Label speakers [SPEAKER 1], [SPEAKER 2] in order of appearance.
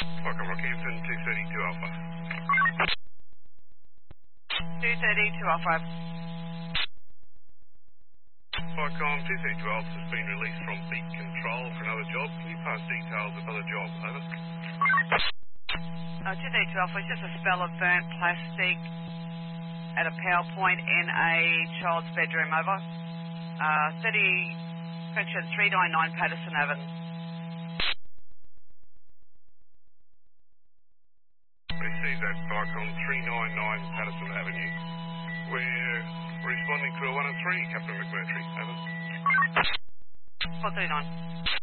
[SPEAKER 1] Welcome, Rockhampton, 232 Alpha.
[SPEAKER 2] 232 Alpha.
[SPEAKER 1] Vicom, 232 Alpha has been released from Beat Control for another job. Can you pass details of other job? Over.
[SPEAKER 2] 232 Alpha is just a spell of burnt plastic at a power point in a child's bedroom. Over. section 399 Patterson Avenue.
[SPEAKER 1] Receive that, Vicom, 399 Patterson Avenue. We're responding to a 1 and 3, Captain McMurtry. Over.
[SPEAKER 2] 439.